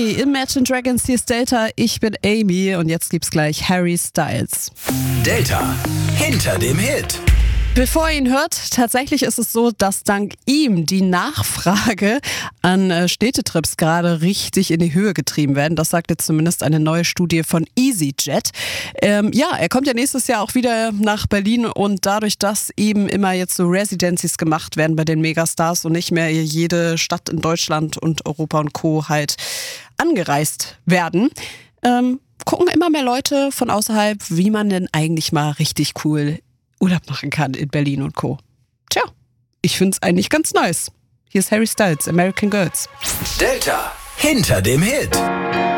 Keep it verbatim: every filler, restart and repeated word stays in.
Hey, Imagine Dragons, hier ist Delta, ich bin Amy und jetzt gibt's gleich Harry Styles. Delta, hinter dem Hit. Bevor ihr ihn hört, tatsächlich ist es so, dass dank ihm die Nachfrage an äh, Städtetrips gerade richtig in die Höhe getrieben werden. Das sagt jetzt zumindest eine neue Studie von EasyJet. Ähm, ja, er kommt ja nächstes Jahr auch wieder nach Berlin und dadurch, dass eben immer jetzt so Residencies gemacht werden bei den Megastars und nicht mehr jede Stadt in Deutschland und Europa und Co. halt angereist werden, ähm, gucken immer mehr Leute von außerhalb, wie man denn eigentlich mal richtig cool Urlaub machen kann in Berlin und Co. Tja, ich find's eigentlich ganz nice. Hier ist Harry Styles, American Girls. Delta, hinter dem Hit.